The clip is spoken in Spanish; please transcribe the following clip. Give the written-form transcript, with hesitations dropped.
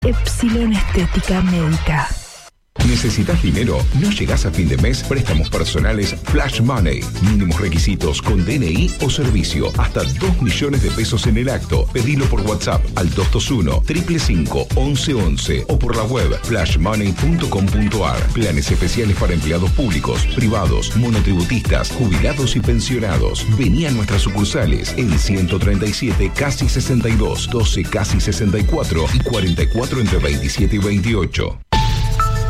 Epsilon Estética Médica. ¿Necesitas dinero? ¿No llegás a fin de mes? Préstamos personales Flash Money. Mínimos requisitos con DNI o servicio. Hasta 2 millones de pesos en el acto. Pedilo por WhatsApp al 221-555-1111 o por la web flashmoney.com.ar. Planes especiales para empleados públicos, privados, monotributistas, jubilados y pensionados. Vení a nuestras sucursales en 137 casi 62, 12 casi 64 y 44 entre 27 y 28.